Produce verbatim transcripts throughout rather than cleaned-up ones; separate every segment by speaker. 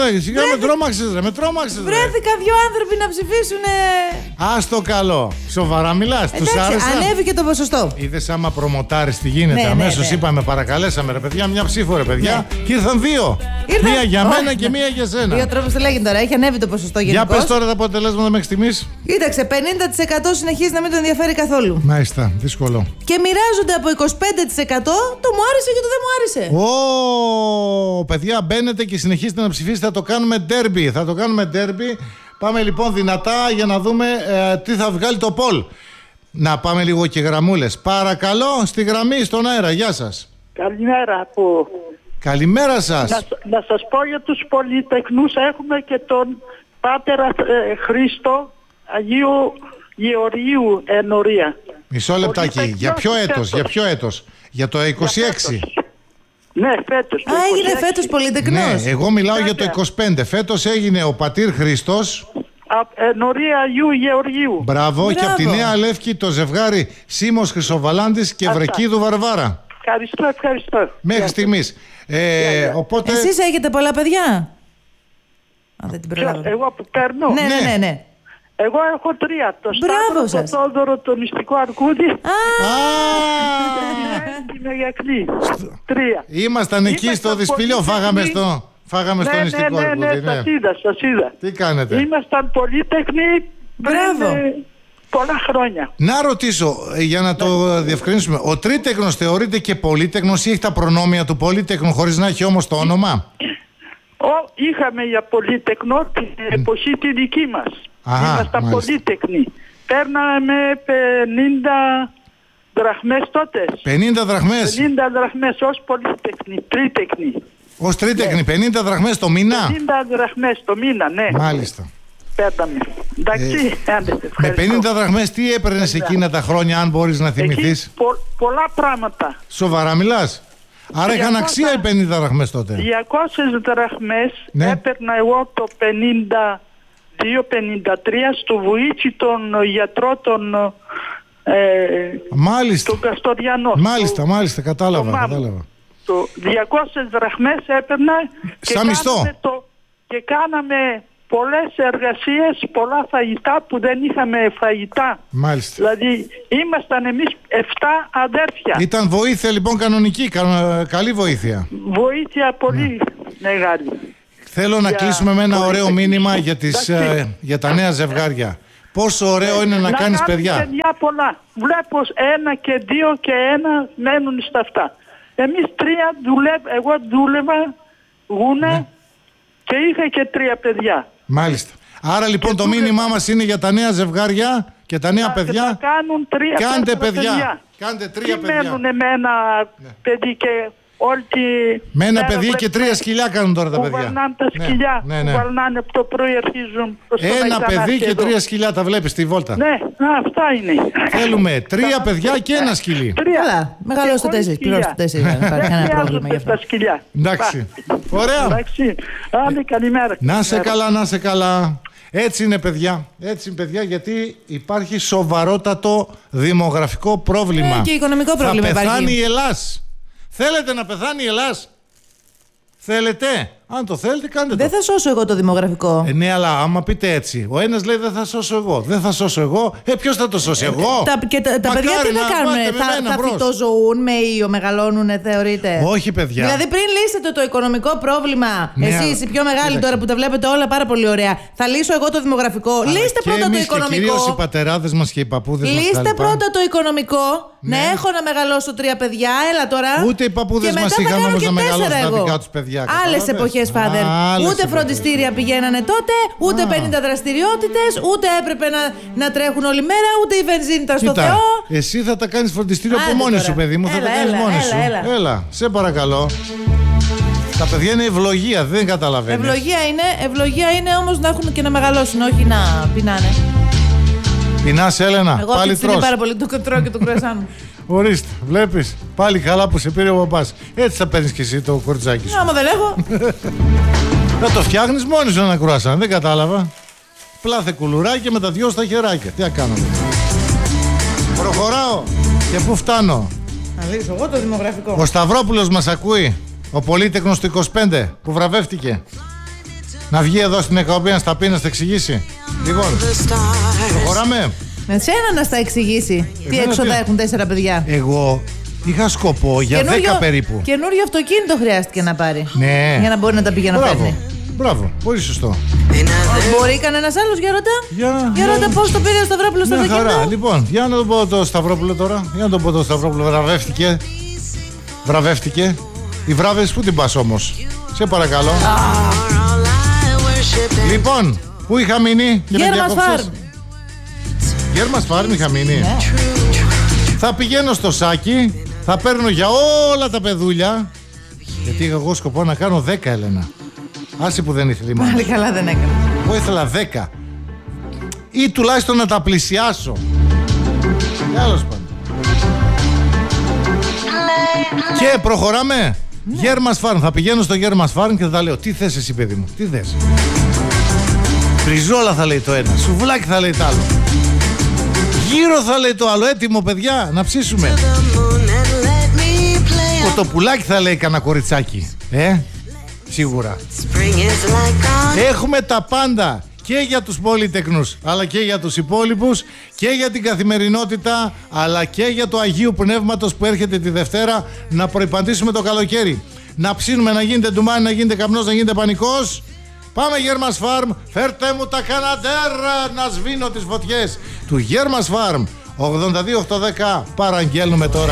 Speaker 1: σιγά με τρόμαξες ρε, με τρόμαξες.
Speaker 2: Βρέθηκαν δύο άνθρωποι να ψηφίσουν.
Speaker 1: Ας το καλό. Σοβαρά μιλάς, τους άρεσε.
Speaker 2: Ανέβηκε το ποσοστό.
Speaker 1: Είδες άμα προμοτάρεις τι γίνεται.
Speaker 2: Ναι,
Speaker 1: Αμέσως
Speaker 2: ναι, ναι.
Speaker 1: είπαμε, παρακαλέσαμε ρε παιδιά, μια ψήφο ρε παιδιά. Ναι. Και ήρθαν δύο.
Speaker 2: Ήρθαν...
Speaker 1: Μία για μένα
Speaker 2: oh.
Speaker 1: και μία για σένα.
Speaker 2: Δύο τρόπους το λέγει τώρα, έχει ανέβει το ποσοστό γενικώς.
Speaker 1: Για πες τώρα τα αποτελέσματα μέχρι στιγμής.
Speaker 2: Κοίταξε, πενήντα τοις εκατό συνεχίζει να μην τον ενδιαφέρει καθόλου.
Speaker 1: Μάλιστα, δύσκολο.
Speaker 2: Και μοιράζονται από είκοσι πέντε τοις εκατό το μου άρεσε και το δεν μου άρεσε.
Speaker 1: Ω, παιδιά, μπαίνετε και συνεχίστε να ψηφίσετε. Θα το κάνουμε ντέρμπι. Θα το κάνουμε ντέρμπι. Πάμε λοιπόν δυνατά για να δούμε ε, τι θα βγάλει το Πολ. Να πάμε λίγο και γραμμούλες. Παρακαλώ, στη γραμμή, στον αέρα. Γεια σας.
Speaker 3: Καλημέρα από...
Speaker 1: Καλημέρα σας.
Speaker 3: Να, να σας πω για τους πολυτεχνούς. Έχουμε και τον Πάτερα ε, Χρήστο Αγίου Γεωργίου Ενωρία.
Speaker 1: Μισό λεπτάκι. Για ποιο έτος, για ποιο έτος. Για το είκοσι έξι.
Speaker 3: Ναι, φέτος.
Speaker 2: Α, έγινε φέτος πολυτεχνός.
Speaker 1: Ναι, εγώ μιλάω για το είκοσι πέντε. Φέτος έγινε ο πατήρ Χριστός.
Speaker 3: Ενωρία Αγίου Γεωργίου.
Speaker 1: Μπράβο.
Speaker 2: Μπράβο.
Speaker 1: Και από τη Νέα Λεύκη το ζευγάρι Σίμος Χρυσοβαλάντης και
Speaker 3: Αυτά.
Speaker 1: Βρεκίδου Βαρβάρα.
Speaker 3: Ευχαριστώ, ευχαριστώ.
Speaker 1: Μέχρι στιγμής. Ε, οπότε...
Speaker 2: Εσείς έχετε πολλά παιδιά? Α, δεν την
Speaker 3: Ποιος,
Speaker 2: προλάβω.
Speaker 3: εγώ που παίρνω.
Speaker 2: Ναι, ναι, ναι, ναι.
Speaker 3: Εγώ έχω τρία. Το
Speaker 2: Μπράβο
Speaker 3: Σταύρο,
Speaker 2: σας.
Speaker 3: το Θόδωρο, το Νηστικό Αρκούδη.
Speaker 2: Α,
Speaker 3: Την Μεγακλή. Τρία.
Speaker 1: Ήμασταν εκεί
Speaker 3: Ήμασταν
Speaker 1: στο Δυσπηλιό,
Speaker 3: πολύ
Speaker 1: φάγαμε
Speaker 3: τεχνοί.
Speaker 1: στο, φάγαμε στο
Speaker 3: Ναι, ναι,
Speaker 1: νηστικό
Speaker 3: ναι,
Speaker 1: αρκούδι.
Speaker 3: ναι, σας είδα, σας είδα.
Speaker 1: Τι κάνετε?
Speaker 3: Ήμασταν πολύτεχνοι
Speaker 2: Μπράβο.
Speaker 3: πριν ε, πολλά χρόνια.
Speaker 1: Να ρωτήσω, ε, για να το διευκρινίσουμε, ο τρίτεχνος θεωρείται και πολύτεχνος ή έχει τα προνόμια του πολύτεχνου χωρίς να έχει όμως το όνομα?
Speaker 3: Ο, είχαμε για πολύτεχνο την εποχή τη δική μας.
Speaker 1: Αχα,
Speaker 3: Ήμασταν
Speaker 1: μάλιστα.
Speaker 3: πολύτεχνοι. Παίρναμε πενήντα δραχμές τότε.
Speaker 1: πενήντα δραχμές.
Speaker 3: πενήντα δραχμές ως πολύτεχνοι, τρίτεχνοι.
Speaker 1: Ως τρίτεχνη, πενήντα δραχμές το μήνα.
Speaker 3: πενήντα δραχμές το μήνα, ναι.
Speaker 1: Μάλιστα.
Speaker 3: Παίρναμε. Εντάξει, άντε,
Speaker 1: Με
Speaker 3: ευχαριστώ.
Speaker 1: πενήντα δραχμές τι έπαιρνες εκείνα τα χρόνια, αν μπορείς να θυμηθείς?
Speaker 3: Εκεί πο, πολλά πράγματα.
Speaker 1: Σοβαρά μιλάς? Άρα είχαν
Speaker 3: διακόσια
Speaker 1: αξία οι πενήντα δραχμές τότε.
Speaker 3: διακόσιες δραχμές
Speaker 1: Ναι.
Speaker 3: έπαιρνα εγώ το πενήντα δύο πενήντα τρία στο Βουίτσι τον γιατρό τον, ε,
Speaker 1: Μάλιστα.
Speaker 3: τον Καστοριανό.
Speaker 1: Μάλιστα,
Speaker 3: το,
Speaker 1: μάλιστα, κατάλαβα.
Speaker 3: το μάμο.
Speaker 1: κατάλαβα.
Speaker 3: Το διακόσιες δραχμές έπαιρνα και
Speaker 1: Σαν μισθό.
Speaker 3: κάναμε, το, και κάναμε πολλές εργασίες, πολλά φαγητά που δεν είχαμε φαγητά.
Speaker 1: Μάλιστα.
Speaker 3: Δηλαδή ήμασταν εμείς εφτά αδέρφια.
Speaker 1: Ήταν βοήθεια λοιπόν κανονική, κα- καλή βοήθεια.
Speaker 3: Βοήθεια πολύ μεγάλη.
Speaker 1: Θέλω να
Speaker 3: Για
Speaker 1: κλείσουμε με ένα
Speaker 3: πολύ
Speaker 1: ωραίο
Speaker 3: τεχνική.
Speaker 1: μήνυμα για, τις,
Speaker 3: Εντάξει.
Speaker 1: ε, για τα νέα ζευγάρια. Πόσο ωραίο είναι να, κάνεις
Speaker 3: κάνεις
Speaker 1: παιδιά.
Speaker 3: παιδιά πολλά. Βλέπω ένα και δύο και ένα μένουν στα αυτά. Εμείς τρία δουλεύω, εγώ δούλευα γούνε
Speaker 1: Ναι.
Speaker 3: και είχα και τρία παιδιά.
Speaker 1: Μάλιστα. Άρα λοιπόν
Speaker 3: Και
Speaker 1: το
Speaker 3: δούλευα.
Speaker 1: μήνυμά μας είναι για τα νέα ζευγάρια και τα νέα
Speaker 3: Να-
Speaker 1: παιδιά.
Speaker 3: να κάνουν τρία,
Speaker 1: Κάντε
Speaker 3: τέσσερα
Speaker 1: παιδιά. Κάντε τρία
Speaker 3: Τι
Speaker 1: παιδιά. Ναι.
Speaker 3: μένουν με ένα παιδί και όλη τη
Speaker 1: Με ένα
Speaker 3: μέρα
Speaker 1: παιδί και
Speaker 3: βλέπουμε
Speaker 1: τρία σκυλιά κάνουν τώρα τα
Speaker 3: που
Speaker 1: παιδιά.
Speaker 3: βαρνάνε τα
Speaker 1: Ναι,
Speaker 3: σκυλιά,
Speaker 1: ναι, ναι.
Speaker 3: που βαρνάνε από το πρωί αρχίζουν προς το
Speaker 1: Ένα
Speaker 3: Μαϊντανάκι
Speaker 1: παιδί και
Speaker 3: εδώ.
Speaker 1: τρία σκυλιά, τα βλέπεις στη βόλτα.
Speaker 3: Ναι, α, αυτά είναι.
Speaker 1: Θέλουμε τρία παιδιά και ένα σκυλί.
Speaker 3: Τρία.
Speaker 2: καλά. Μεγαλώστε
Speaker 3: Και χωρίς
Speaker 2: τέσσερις.
Speaker 3: σκυλιά.
Speaker 2: Πληρώστε τέσσερις. Δεν υπάρχει
Speaker 3: Δεν
Speaker 2: κανένα πρόβλημα
Speaker 3: χρειάζονται
Speaker 2: γι' αυτό.
Speaker 3: τα σκυλιά.
Speaker 1: Εντάξει.
Speaker 3: Πά.
Speaker 1: Ωραία.
Speaker 3: Εντάξει. Άντε, καλημέρα.
Speaker 1: Να σε
Speaker 3: Καλημέρα.
Speaker 1: καλά, να σε καλά. Έτσι είναι παιδιά. Έτσι είναι παιδιά, γιατί υπάρχει σοβαρότατο δημογραφικό πρόβλημα.
Speaker 2: Ε, και οικονομικό πρόβλημα
Speaker 1: Θα πεθάνει
Speaker 2: υπάρχει.
Speaker 1: η Ελλάς. Θέλετε να πεθάνει η Ελλάς? Θέλετε? Αν το θέλετε, κάντε το.
Speaker 2: Δεν θα σώσω εγώ το δημογραφικό.
Speaker 1: Ε, ναι, αλλά άμα πείτε έτσι, ο ένας λέει δεν θα σώσω εγώ. Δεν θα σώσω εγώ. Ε, ποιος θα το σώσει, εγώ?
Speaker 2: Τα, και τα, τα
Speaker 1: Μακάρι
Speaker 2: παιδιά τι
Speaker 1: να
Speaker 2: θα κάνουν,
Speaker 1: πάτε με
Speaker 2: θα,
Speaker 1: μένα
Speaker 2: θα
Speaker 1: μπρος.
Speaker 2: φυτοζωούν με ήλιο, μεγαλώνουνε, θεωρείτε?
Speaker 1: Όχι, παιδιά.
Speaker 2: Δηλαδή, πριν λύσετε το οικονομικό πρόβλημα,
Speaker 1: Ναι,
Speaker 2: εσείς
Speaker 1: αλλά-
Speaker 2: οι πιο μεγάλοι
Speaker 1: κοίταξε.
Speaker 2: τώρα που τα βλέπετε όλα πάρα πολύ ωραία, θα λύσω εγώ το δημογραφικό.
Speaker 1: Αλλά
Speaker 2: Λύστε
Speaker 1: και
Speaker 2: πρώτα το
Speaker 1: εμείς και κυρίως οι
Speaker 2: οικονομικό.
Speaker 1: πατεράδες μας και οι παππούδες μας.
Speaker 2: Λύστε
Speaker 1: τα λοιπά.
Speaker 2: πρώτα το οικονομικό.
Speaker 1: Ναι.
Speaker 2: Να έχω να μεγαλώσω τρία παιδιά, έλα τώρα.
Speaker 1: Ούτε οι παππούδες
Speaker 2: Και
Speaker 1: μας
Speaker 2: μετά θα
Speaker 1: είχαν
Speaker 2: κάνω
Speaker 1: όμως
Speaker 2: και
Speaker 1: να μεγαλώσουν
Speaker 2: τέσσερα
Speaker 1: τα
Speaker 2: εγώ.
Speaker 1: δικά τους παιδιά.
Speaker 2: Άλλες
Speaker 1: καταλάβες?
Speaker 2: εποχές, Φάδερ.
Speaker 1: Άλλες
Speaker 2: Ούτε
Speaker 1: εποχές.
Speaker 2: φροντιστήρια πηγαίνανε τότε, ούτε
Speaker 1: Α.
Speaker 2: πενήντα δραστηριότητες, ούτε έπρεπε να, να τρέχουν όλη μέρα, ούτε η βενζίνη ήταν στο
Speaker 1: Κοίτα,
Speaker 2: Θεό.
Speaker 1: εσύ θα τα κάνεις φροντιστήριο από
Speaker 2: Άντε
Speaker 1: μόνη
Speaker 2: τώρα.
Speaker 1: σου, παιδί μου. Θα
Speaker 2: Έλα,
Speaker 1: τα κάνεις
Speaker 2: έλα,
Speaker 1: μόνη
Speaker 2: έλα,
Speaker 1: σου.
Speaker 2: έλα.
Speaker 1: Έλα, σε παρακαλώ. Τα παιδιά είναι ευλογία, δεν καταλαβαίνεις.
Speaker 2: Ευλογία είναι, ευλογία είναι όμως να έχουν και να μεγαλώσουν, όχι να πεινάνε.
Speaker 1: Πεινάς, Έλενα,
Speaker 2: Εγώ αυτή
Speaker 1: πάλι
Speaker 2: τη στιγμή
Speaker 1: τρως.
Speaker 2: πάρα πολύ το κοτρό και το κρουασάν μου.
Speaker 1: Ορίστε, βλέπεις. Πάλι καλά που σε πήρε ο παπάς. Έτσι θα παίρνεις και εσύ το κορτζάκι σου.
Speaker 2: Άμα δεν έχω.
Speaker 1: Θα το φτιάχνεις μόνοι σου ένα κρουασάν, δεν κατάλαβα. Πλάθε κουλουράκι με τα δυο στα χεράκια. Τι να κάνουμε. Προχωράω. Και πού φτάνω?
Speaker 2: Να λύσω εγώ το δημογραφικό.
Speaker 1: Ο Σταυρόπουλος μας ακούει. Ο πολύτεχνος του είκοσι πέντε που βραβεύτηκε. Να βγει εδώ στην εκπομπή να στα πει, να στα εξηγήσει. Λοιπόν, προχωράμε.
Speaker 2: Με σένα να στα εξηγήσει. Τι έξοδα έχουν τέσσερα παιδιά.
Speaker 1: Εγώ είχα σκοπό για
Speaker 2: Καινούριο,
Speaker 1: δέκα περίπου.
Speaker 2: Καινούριο αυτοκίνητο χρειάστηκε να πάρει.
Speaker 1: Ναι.
Speaker 2: Για να μπορεί να τα πηγαίνει να παίρνει.
Speaker 1: Μπράβο, πολύ σωστό.
Speaker 2: Μπορεί κανένα άλλο για ρωτά.
Speaker 1: Για,
Speaker 2: για ρωτά πώ το πήρε ο Σταυρόπουλο στο αυτοκίνητο.
Speaker 1: Χαρά. Λοιπόν, για να το πω το Σταυρόπουλο τώρα. Για να το πω το Σταυρόπουλο. Βραβεύτηκε. Βραβεύτηκε. Η βράβευση που την πας όμως. Σε παρακαλώ. Λοιπόν, πού είχα μείνει?
Speaker 2: Γέρμας Φάρμ.
Speaker 1: Γέρμας Φάρμ είχα μείνει.
Speaker 2: Ναι.
Speaker 1: Θα πηγαίνω στο σάκι. Θα παίρνω για όλα τα παιδούλια. Γιατί είχα εγώ σκοπό να κάνω δέκα, Έλενα. Άσε που δεν ήθελε η μάνα.
Speaker 2: Πάλι καλά δεν έκανα.
Speaker 1: Εγώ ήθελα δέκα. Ή τουλάχιστον να τα πλησιάσω. Τέλος πάντων. Και προχωράμε. Ναι. Γέρμας Φάρμ. Θα πηγαίνω στο Γέρμας Φάρμ και θα τα λέω. Τι θες εσύ, παιδί μου? Τι θες? Μπριζόλα θα λέει το ένα. Σουβλάκι θα λέει το άλλο. Γύρο θα λέει το άλλο. Έτοιμο, παιδιά, να ψήσουμε. Κοτοπουλάκι θα λέει κανένα κοριτσάκι. Ε, σίγουρα. Έχουμε τα πάντα. Και για τους πολυτεκνούς, αλλά και για τους υπόλοιπους, και για την καθημερινότητα, αλλά και για το Αγίου Πνεύματος που έρχεται τη Δευτέρα να προϋπαντήσουμε το καλοκαίρι. Να ψήνουμε, να γίνεται ντουμάνι, να γίνεται καπνός, να γίνεται πανικός. Πάμε Γέρμας Φάρμ, φέρτε μου τα καναντέρ να σβήνω τις φωτιές του Γέρμας Φάρμ. ογδόντα δύο οχτακόσια δέκα παραγγέλνουμε τώρα.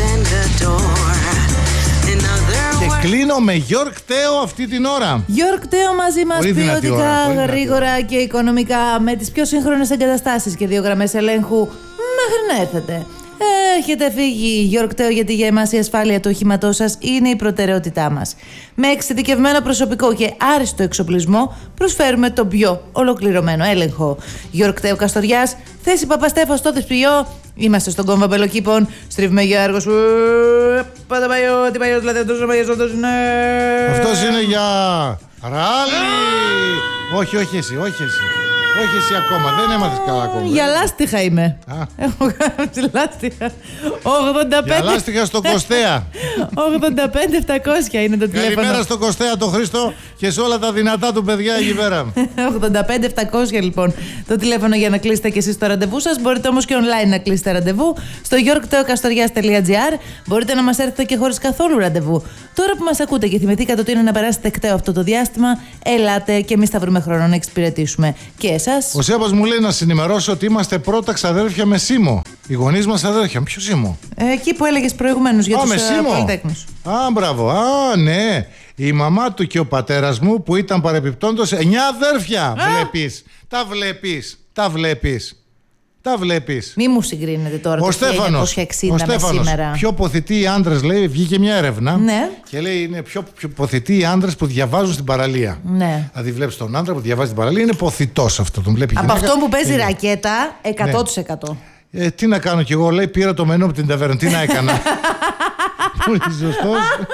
Speaker 1: Και κλείνω με Γιόρκ Τέο αυτή την ώρα.
Speaker 2: Γιόρκ Τέο μαζί μας, ποιοτικά, γρήγορα και οικονομικά, με τις πιο σύγχρονες εγκαταστάσεις και δύο γραμμές ελέγχου μέχρι να έρθετε. Έχετε φύγει, Γιόρκ Τέο, γιατί για εμάς η ασφάλεια του οχήματός σας είναι η προτεραιότητά μας. Με εξειδικευμένο προσωπικό και άριστο εξοπλισμό προσφέρουμε τον πιο ολοκληρωμένο έλεγχο. Γιόρκ Τέο Καστοριάς, θέση Παπαστέφα στο Δεσποιό. Είμαστε στον κόμβο Μπελοκήπων. Στρίβουμε για έργο σου. Πάντα παλιό, τι παλιό, δηλαδή αυτός είναι.
Speaker 1: Αυτός είναι για ράλι. Όχι, όχι εσύ, όχι εσύ. Όχι εσύ ακόμα, δεν έμαθες καλά ακόμα.
Speaker 2: Για λάστιχα είμαι. Έχω κάνει λάστιχα. ογδόντα πέντε.
Speaker 1: Για λάστιχα στο Κωστέα.
Speaker 2: ογδόντα πέντε επτακόσια είναι το τηλέφωνο.
Speaker 1: Καλημέρα στο Κωστέα το Χρήστο και σε όλα τα δυνατά του παιδιά εκεί πέρα.
Speaker 2: ογδόντα πέντε επτακόσια λοιπόν το τηλέφωνο για να κλείσετε και εσείς το ραντεβού σας. Μπορείτε όμως και online να κλείσετε ραντεβού στο γιόρκ τέο καστοριάς τελεία τζι άρ. Μπορείτε να μας έρθετε και χωρίς καθόλου ραντεβού. Τώρα που μας ακούτε και θυμηθήκατε ότι είναι να περάσετε εκταίο αυτό το διάστημα, ελάτε και εμείς θα βρούμε χρόνο να εξυπηρετήσουμε και εσάς.
Speaker 1: Ο Σέβας μου λέει να συνημερώσω ότι είμαστε πρώτα ξαδέρφια με Σίμω. Οι γονείς μας αδέρφια. Ποιο Σίμω?
Speaker 2: Ε, εκεί που έλεγες προηγουμένως για
Speaker 1: Α,
Speaker 2: τους
Speaker 1: με
Speaker 2: πολυτέκνους.
Speaker 1: Α, μπράβο. Α, ναι. Η μαμά του και ο πατέρας μου που ήταν παρεπιπτόντως εννιά αδέρφια. Α! Βλέπεις. Τα βλέπεις. Τα βλέπεις. Τα βλέπεις.
Speaker 2: Μη μου συγκρίνετε τώρα
Speaker 1: ο
Speaker 2: το
Speaker 1: Στέφανος,
Speaker 2: χίλια εννιακόσια εξήντα
Speaker 1: ο
Speaker 2: με
Speaker 1: Στέφανος,
Speaker 2: σήμερα.
Speaker 1: πιο ποθητοί οι άντρες, λέει, βγήκε μια έρευνα.
Speaker 2: Ναι.
Speaker 1: Και λέει είναι πιο, πιο ποθητοί οι άντρες που διαβάζουν στην παραλία.
Speaker 2: Ναι.
Speaker 1: Δηλαδή βλέπεις τον άντρα που διαβάζει στην παραλία, είναι ποθητός αυτό. Τον βλέπει
Speaker 2: Από
Speaker 1: γυναίκα,
Speaker 2: αυτό που παίζει
Speaker 1: είναι.
Speaker 2: ρακέτα, εκατό τοις εκατό.
Speaker 1: Ναι. Ε, τι να κάνω κι εγώ, λέει, πήρα το μενού από την ταβέρνα. Τι να έκανα. Πολύ σωστός.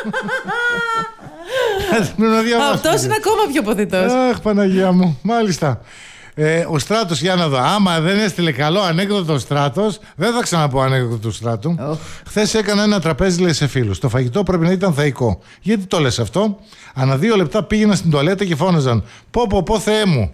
Speaker 2: Αυτός είναι ακόμα πιο ποθητός.
Speaker 1: Αχ, Παναγία μου, μάλιστα. Ε, ο Στράτος, για να δω. Άμα δεν έστειλε καλό ανέκδοτο ο Στράτος, δεν θα ξαναπώ ανέκδοτο του Στράτου. Oh. Χθες έκανα ένα τραπέζι, λέει, σε φίλους. Το φαγητό πρέπει να ήταν θεϊκό. Γιατί το λες αυτό? Ανά δύο λεπτά πήγαινα στην τουαλέτα και φώναζαν πω πω πω Θεέ μου.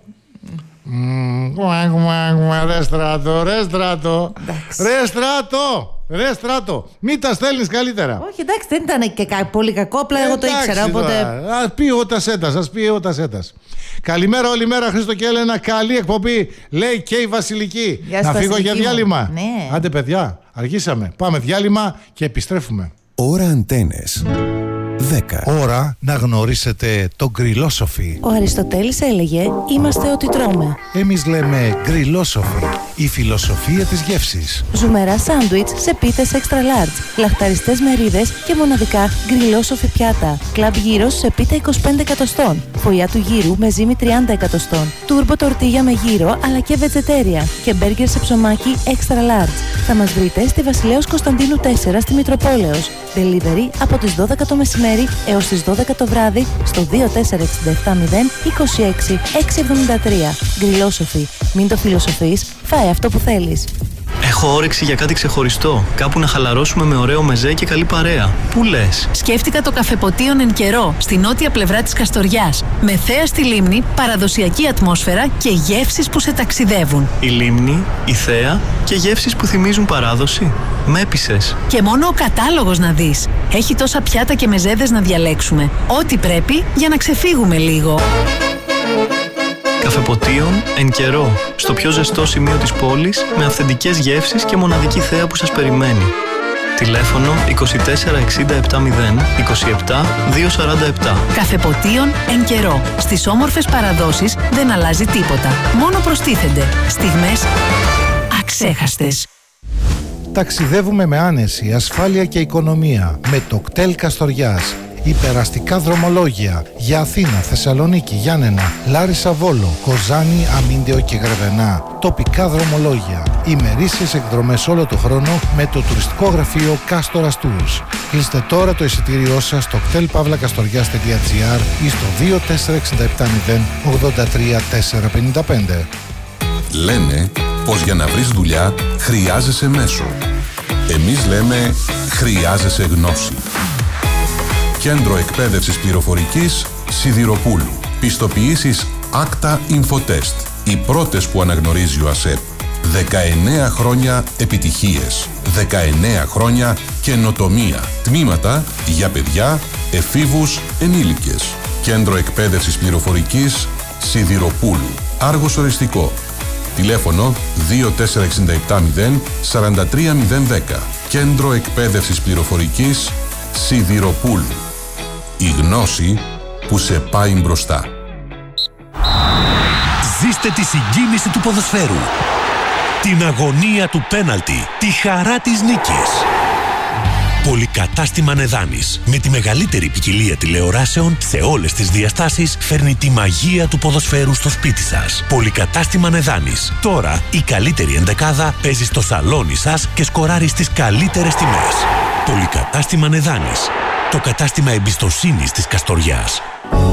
Speaker 1: Ρε Στράτο, ρε Στράτο, ρε Στράτο, ρε Στράτο, μην τα στέλνεις καλύτερα.
Speaker 2: Όχι, εντάξει, δεν ήταν και κα, πολύ κακό, απλά εγώ το ήξερα. Οπότε...
Speaker 1: Ας πει ο Τασέτας, ας πει ο Τασέτας. Καλημέρα όλη μέρα, Χρήστο και Έλενα. Καλή εκπομπή, λέει και η Βασιλική.
Speaker 2: Γεια
Speaker 1: να φύγω για διάλειμμα.
Speaker 2: Ναι.
Speaker 1: Άντε παιδιά, αργήσαμε. Πάμε διάλειμμα και επιστρέφουμε.
Speaker 4: Ώρα Αντένες δέκα.
Speaker 1: Ώρα να γνωρίσετε τον γκριλόσοφι.
Speaker 2: Ο Αριστοτέλης έλεγε είμαστε ό,τι τρώμε.
Speaker 1: Εμείς λέμε γκριλόσοφι, η φιλοσοφία της γεύσης.
Speaker 2: Ζουμερά σάντουιτς σε πίθες extra large, λαχταριστές μερίδες και μοναδικά γκριλόσοφι πιάτα. Κλαμπ γύρος σε πίτα είκοσι πέντε εκατοστών. Φωλιά του γύρου με ζύμη τριάντα εκατοστών. Τούρμπο τορτίγια με γύρο αλλά και βετζετέρια. Και μπέργκερ σε ψωμάκι extra large. Θα μας βρείτε στη Βασιλέως Κωνσταντίνου τέσσερα στη Μητροπόλεως. Delivery από τις δώδεκα το μεσημέρι έως τις δώδεκα το βράδυ στο δύο τέσσερα έξι επτά μηδέν είκοσι έξι εξακόσια εβδομήντα τρία. Γκριλόσοφι. Μην το φιλοσοφείς, φάε αυτό που θέλεις.
Speaker 5: Έχω όρεξη για κάτι ξεχωριστό. Κάπου να χαλαρώσουμε με ωραίο μεζέ και καλή παρέα. Πού λες?
Speaker 6: Σκέφτηκα το Καφεποτίον Εν Καιρό, στη νότια πλευρά της Καστοριάς. Με θέα στη λίμνη, παραδοσιακή ατμόσφαιρα και γεύσεις που σε ταξιδεύουν.
Speaker 5: Η λίμνη, η θέα και γεύσεις που θυμίζουν παράδοση. Με έπεισες.
Speaker 6: Και μόνο ο κατάλογος να δεις. Έχει τόσα πιάτα και μεζέδες να διαλέξουμε. Ό,τι πρέπει για να ξεφύγουμε λίγο.
Speaker 5: Καφεποτίον Εν Καιρό, στο πιο ζεστό σημείο της πόλης, με αυθεντικές γεύσεις και μοναδική θέα που σας περιμένει. Τηλέφωνο είκοσι τέσσερα εξήντα επτακόσια είκοσι επτά διακόσια σαράντα επτά.
Speaker 6: Καφεποτίον Εν Καιρό. Στις όμορφες παραδόσεις δεν αλλάζει τίποτα. Μόνο προστίθενται στιγμές αξέχαστες.
Speaker 1: Ταξιδεύουμε με άνεση, ασφάλεια και οικονομία με το κτέλ Καστοριάς. Υπεραστικά δρομολόγια για Αθήνα, Θεσσαλονίκη, Γιάννενα, Λάρισα, Βόλο, Κοζάνη, Αμίντεο και Γρεβενά. Τοπικά δρομολόγια. Ημερήσιες εκδρομές όλο το χρόνο με το τουριστικό γραφείο Κάστορας Tours. Κλείστε τώρα το εισιτήριό σας στο κτέλ παύλα καστοριάς τελεία τζι άρ ή στο δύο τέσσερα έξι επτά μηδέν ογδόντα τρία τετρακόσια πενήντα πέντε.
Speaker 7: Λένε πως για να βρεις δουλειά χρειάζεσαι μέσο. Εμείς λέμε χρειάζεσαι γνώση. Κέντρο Εκπαίδευσης Πληροφορικής Σιδηροπούλου. Πιστοποιήσεις Acta Infotest. Οι πρώτες που αναγνωρίζει ο ΑΣΕΠ. δεκαεννέα χρόνια επιτυχίες. δεκαεννέα χρόνια καινοτομία. Τμήματα για παιδιά, εφήβους, ενήλικες. Κέντρο Εκπαίδευσης Πληροφορικής Σιδηροπούλου. Άργος οριστικό. Τηλέφωνο δύο τέσσερα έξι επτά μηδέν τέσσερα τρία μηδέν ένα μηδέν. Κέντρο Εκπαίδευσης Πληροφορικής Σιδηροπούλου. Η γνώση που σε πάει μπροστά.
Speaker 8: Ζήστε τη συγκίνηση του ποδοσφαίρου. Την αγωνία του πέναλτι. Τη χαρά της νίκης. Πολυκατάστημα Νεδάνης, με τη μεγαλύτερη ποικιλία τηλεοράσεων σε όλες τις διαστάσεις, φέρνει τη μαγεία του ποδοσφαίρου στο σπίτι σας. Πολυκατάστημα Νεδάνης. Τώρα η καλύτερη ενδεκάδα παίζει στο σαλόνι σας και σκοράρει στις καλύτερες τιμές. Πολυκατάστημα Νεδάνης. Το κατάστημα εμπιστοσύνης της Καστοριάς.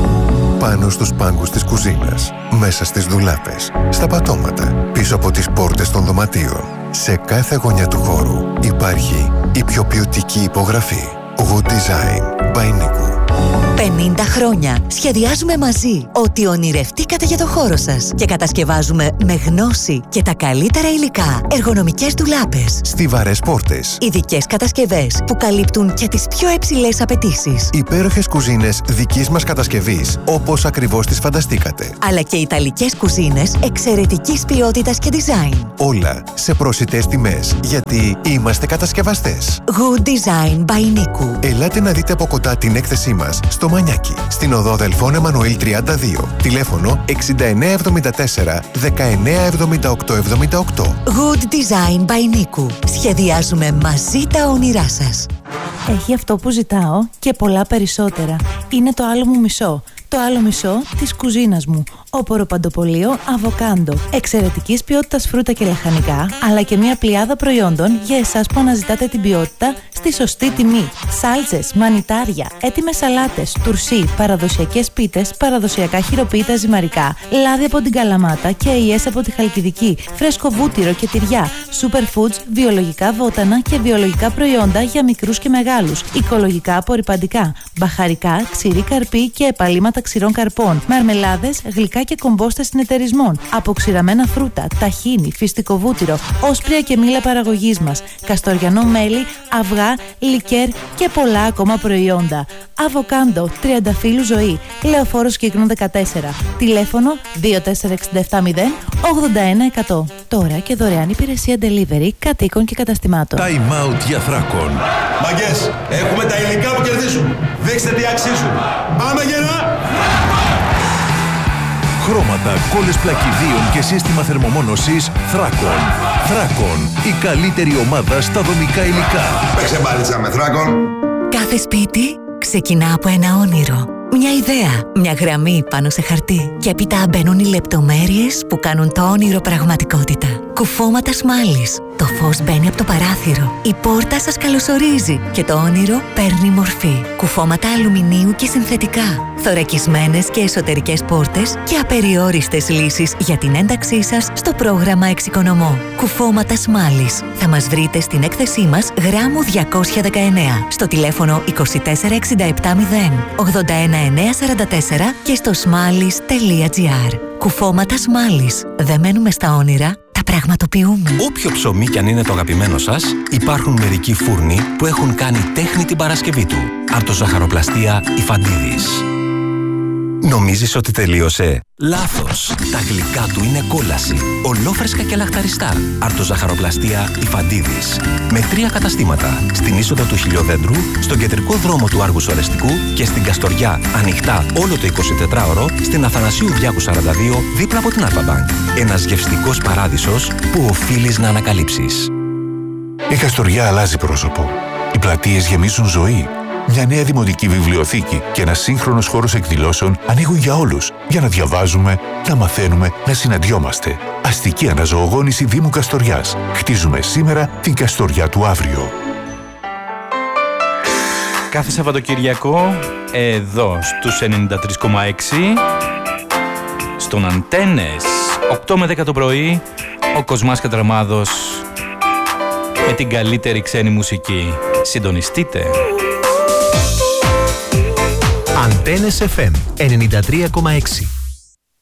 Speaker 4: Πάνω στους πάγκους της κουζίνας, μέσα στις ντουλάπες, στα πατώματα, πίσω από τις πόρτες των δωματίων. Σε κάθε γωνιά του χώρου υπάρχει η πιο ποιοτική υπογραφή. Good Design by Niku.
Speaker 9: πενήντα χρόνια σχεδιάζουμε μαζί ό,τι ονειρευτήκατε για το χώρο σας και κατασκευάζουμε με γνώση και τα καλύτερα υλικά εργονομικές ντουλάπες,
Speaker 4: Στιβαρές πόρτες,
Speaker 9: ειδικές κατασκευές που καλύπτουν και τις πιο υψηλές απαιτήσεις,
Speaker 4: υπέροχες κουζίνες δικής μας κατασκευής όπως ακριβώς τις φανταστήκατε,
Speaker 9: αλλά και ιταλικές κουζίνες εξαιρετικής ποιότητας και design.
Speaker 4: Όλα σε προσιτές τιμές, γιατί είμαστε κατασκευαστές.
Speaker 9: Good Design by Niku.
Speaker 4: Ελάτε να δείτε από κοντά την έκθεσή μας στο Μανιάκι, στην οδό Δελφών Εμμανουήλ τριάντα δύο. Τηλέφωνο εξήντα εννέα εβδομήντα τέσσερα δεκαεννέα εβδομήντα οκτώ εβδομήντα οκτώ.
Speaker 9: Good Design by Niku. Σχεδιάζουμε μαζί τα όνειρά σας.
Speaker 2: Έχει αυτό που ζητάω και πολλά περισσότερα. Είναι το άλλο μου μισό. Το άλλο μισό της κουζίνας μου. Όπορο παντοπολείο Αβοκάντο. Εξαιρετικής ποιότητας φρούτα και λαχανικά, αλλά και μια πλειάδα προϊόντων για εσάς που αναζητάτε την ποιότητα στη σωστή τιμή. Σάλτσες, μανιτάρια, έτοιμες σαλάτες, τουρσί, παραδοσιακές πίτες, παραδοσιακά χειροποίητα ζυμαρικά, λάδι από την Καλαμάτα και αειές από τη Χαλκιδική, φρέσκο βούτυρο και τυριά, superfoods, βιολογικά βότανα και βιολογικά προϊόντα για μικρούς και μεγάλους, οικολογικά απορρυπαντικά, μπαχαρικά, ξηρή καρπή και επαλήματα ξηρών καρπών, μαρμελάδες, γλυκά και κομπόστες συνεταιρισμών, αποξηραμένα φρούτα, ταχίνι, φυστικό βούτυρο, όσπρια και μήλα παραγωγής μας, καστοριανό μέλι, αυγά, λικέρ και πολλά ακόμα προϊόντα. Αβοκάντο, τριανταφύλου ζωή, Λεωφόρος Κύκνο δεκατέσσερα. Τηλέφωνο δύο τέσσερα έξι επτά μηδέν ογδόντα ένα εκατό. Τώρα και δωρεάν υπηρεσία delivery κατοίκων και καταστημάτων.
Speaker 8: Time out για Θράκον.
Speaker 10: Μαγκές, έχουμε τα υλικά που κερδίζουν. Δείξτε τι αξίζουν. Πάμε γερά!
Speaker 8: Χρώματα, κόλλες πλακιδίων και σύστημα θερμομόνωσης Θράκον. Θράκον, η καλύτερη ομάδα στα δομικά υλικά.
Speaker 10: Παίξε μπάλιτσα με Θράκον.
Speaker 9: Κάθε σπίτι ξεκινά από ένα όνειρο. Μια ιδέα, μια γραμμή πάνω σε χαρτί και έπειτα μπαίνουν οι λεπτομέρειες που κάνουν το όνειρο πραγματικότητα. Κουφώματα Σμάλης. Το φως μπαίνει από το παράθυρο, η πόρτα σας καλωσορίζει και το όνειρο παίρνει μορφή. Κουφώματα αλουμινίου και συνθετικά, θωρακισμένες και εσωτερικές πόρτες και απεριόριστες λύσεις για την ένταξή σας στο πρόγραμμα Εξοικονομώ. Κουφώματα Σμάλης. Θα μας βρείτε στην έκθεσή μας γράμμου διακόσια δεκαεννέα, στο τηλέφωνο είκοσι τέσσερα εξήντα επτά μηδέν ογδόντα ένα εννιακόσια σαράντα τέσσερα και στο smallis τελεία gr. Κουφώματα Σμάλης. Δεν μένουμε στα όνειρα, τα πραγματοποιούμε.
Speaker 11: Όποιο ψωμί κι αν είναι το αγαπημένο σας, υπάρχουν μερικοί φούρνοι που έχουν κάνει τέχνη την Παρασκευή του. Αρτοζαχαροπλαστεία Ιφαντίδης. Νομίζεις ότι τελείωσε? Λάθος! Τα γλυκά του είναι κόλαση. Ολόφρεσκα και λαχταριστά. Αρτοζαχαροπλαστεία Ιφαντίδης. Με τρία καταστήματα. Στην είσοδο του Χιλιοδέντρου, στον κεντρικό δρόμο του Άργους Ορεστικού και στην Καστοριά, ανοιχτά όλο το εικοσιτετράωρο, στην Αθανασίου Διάκου σαράντα δύο, δίπλα από την Αλφα-Μπανκ. Ένας γευστικός παράδεισος που οφείλεις να ανακαλύψεις.
Speaker 12: Η Καστοριά αλλάζει πρόσωπο. Οι πλατείες γεμίζουν ζωή. Μια νέα δημοτική βιβλιοθήκη και ένας σύγχρονος χώρος εκδηλώσεων ανοίγουν για όλους, για να διαβάζουμε, να μαθαίνουμε, να συναντιόμαστε. Αστική αναζωογόνηση Δήμου Καστοριάς. Χτίζουμε σήμερα την Καστοριά του αύριο.
Speaker 13: Κάθε Σαββατοκυριακό, εδώ στους ενενήντα τρία κόμμα έξι, στον Αντένες, οκτώ με δέκα το πρωί, ο Κοσμάς Κατραμάδος με την καλύτερη ξένη μουσική. Συντονιστείτε.
Speaker 14: Αντένες εφ εμ ενενήντα τρία κόμμα έξι.